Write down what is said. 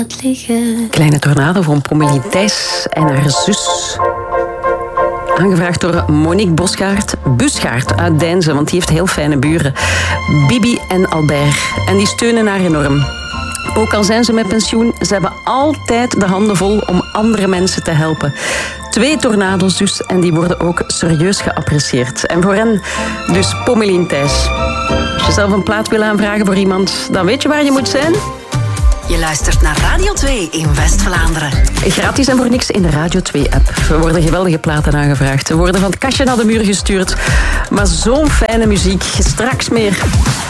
Kleine tornado van Pommelie Thijs en haar zus. Aangevraagd door Monique Busgaard uit Deinzen, want die heeft heel fijne buren. Bibi en Albert. En die steunen haar enorm. Ook al zijn ze met pensioen, ze hebben altijd de handen vol om andere mensen te helpen. 2 tornado's dus, en die worden ook serieus geapprecieerd. En voor hen dus Pommelie Thijs. Als je zelf een plaat wil aanvragen voor iemand, dan weet je waar je moet zijn. Je luistert naar Radio 2 in West-Vlaanderen. Gratis en voor niks in de Radio 2-app. Er worden geweldige platen aangevraagd. Ze worden van het kastje naar de muur gestuurd. Maar zo'n fijne muziek. Straks meer.